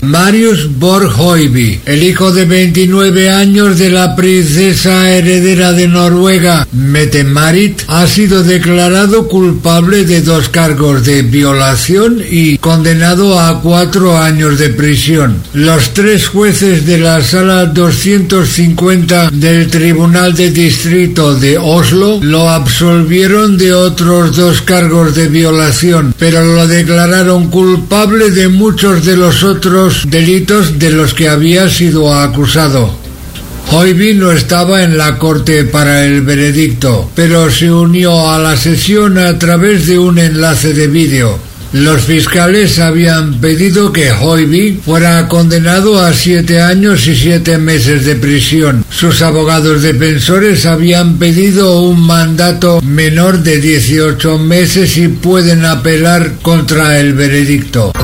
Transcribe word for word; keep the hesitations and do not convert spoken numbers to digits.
Marius Borg Høiby, el hijo de veintinueve años de la princesa heredera de Noruega, Mette-Marit, ha sido declarado culpable de dos cargos de violación y condenado a cuatro años de prisión. Los tres jueces de la sala doscientos cincuenta del Tribunal de Distrito de Oslo lo absolvieron de otros dos cargos de violación, pero lo declararon culpable de muchos de los otros delitos de los que había sido acusado. Høiby no estaba en la corte para el veredicto, pero se unió a la sesión a través de un enlace de vídeo. Los fiscales habían pedido que Høiby fuera condenado a siete años y siete meses de prisión. Sus abogados defensores habían pedido un mandato menor de dieciocho meses y pueden apelar contra el veredicto.